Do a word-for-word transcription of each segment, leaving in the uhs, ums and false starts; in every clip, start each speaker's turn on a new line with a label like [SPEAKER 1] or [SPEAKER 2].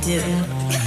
[SPEAKER 1] didn't.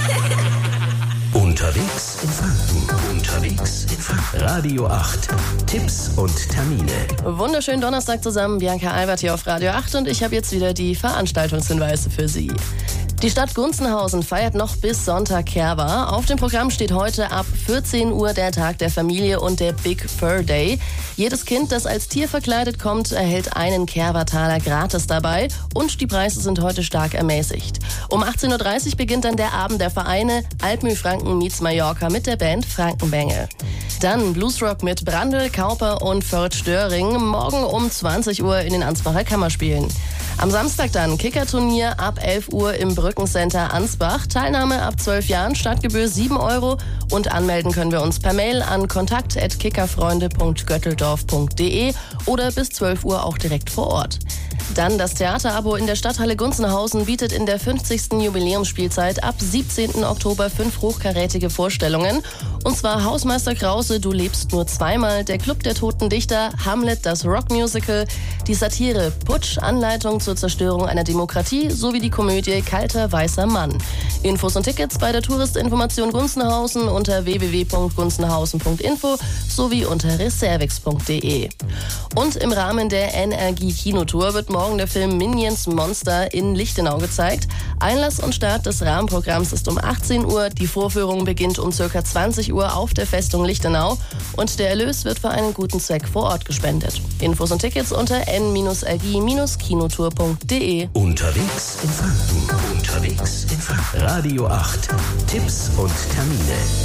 [SPEAKER 2] Unterwegs in Franken. Unterwegs in Franken. Radio acht. Tipps und Termine.
[SPEAKER 3] Wunderschönen Donnerstag zusammen. Bianca Albert hier auf Radio acht und ich habe jetzt wieder die Veranstaltungshinweise für Sie. Die Stadt Gunzenhausen feiert noch bis Sonntag Kerwa. Auf dem Programm steht heute ab vierzehn Uhr der Tag der Familie und der Big Fur Day. Jedes Kind, das als Tier verkleidet kommt, erhält einen Kerwa-Taler gratis dabei und die Preise sind heute stark ermäßigt. Um achtzehn Uhr dreißig beginnt dann der Abend der Vereine Altmühl Franken meets Mallorca mit der Band Frankenbengel. Dann Bluesrock mit Brandl, Kauper und Ferd Störing morgen um zwanzig Uhr in den Ansbacher Kammerspielen. Am Samstag dann Kickerturnier ab elf Uhr im Brückencenter Ansbach. Teilnahme ab zwölf Jahren, Startgebühr sieben Euro und anmelden können wir uns per Mail an kontakt at kickerfreunde punkt götteldorf punkt de oder bis zwölf Uhr auch direkt vor Ort. Dann das Theaterabo in der Stadthalle Gunzenhausen bietet in der fünfzigsten Jubiläumsspielzeit ab siebzehnten Oktober fünf hochkarätige Vorstellungen. Und zwar Hausmeister Krause, Du lebst nur zweimal, der Club der Toten Dichter, Hamlet, das Rockmusical, die Satire Putsch, Anleitung zur Zerstörung einer Demokratie sowie die Komödie Kalter weißer Mann. Infos und Tickets bei der Touristinformation Gunzenhausen unter w w w punkt gunzenhausen punkt info sowie unter reservix punkt de. Und im Rahmen der N R G-Kinotour wird morgen der Film Minions Monster in Lichtenau gezeigt. Einlass und Start des Rahmenprogramms ist um achtzehn Uhr. Die Vorführung beginnt um ca. zwanzig Uhr auf der Festung Lichtenau und der Erlös wird für einen guten Zweck vor Ort gespendet. Infos und Tickets unter n r g kinotour punkt de.
[SPEAKER 2] Unterwegs in Franken. Unterwegs in Franken. Radio acht. Tipps und Termine.